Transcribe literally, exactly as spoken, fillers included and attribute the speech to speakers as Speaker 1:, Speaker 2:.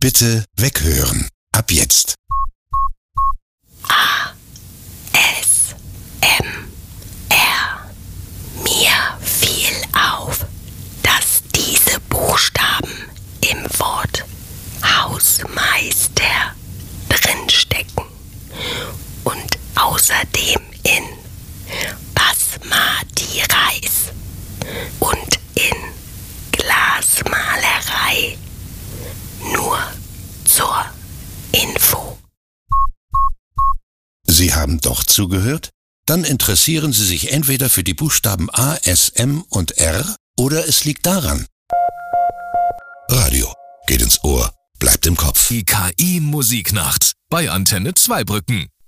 Speaker 1: Bitte weghören. Ab jetzt.
Speaker 2: A. S. M. R. Mir fiel auf, dass diese Buchstaben im Wort Hausmeister drinstecken und außerdem in Basmati Reis und in Glasmalerei. Nur zur Info.
Speaker 1: Sie haben doch zugehört? Dann interessieren Sie sich entweder für die Buchstaben A, S, M und R oder es liegt daran. Radio geht ins Ohr, bleibt im Kopf.
Speaker 3: Die K I-Musiknacht bei Antenne Zweibrücken.